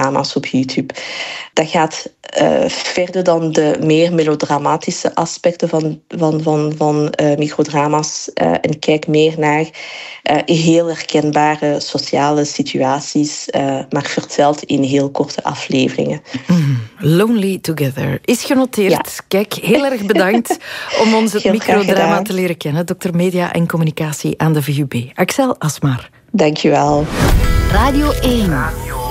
microdrama's op YouTube. Dat gaat verder dan de meer melodramatische aspecten van microdrama's en kijk meer naar heel herkenbare sociale situaties, maar verteld in heel korte afleveringen. Lonely Together is genoteerd. Ja. Kijk, heel erg bedankt om ons het microdrama te leren kennen. Dr. Media en Communicatie aan de VUB. Axel Asmar. Dank je wel. Radio 1.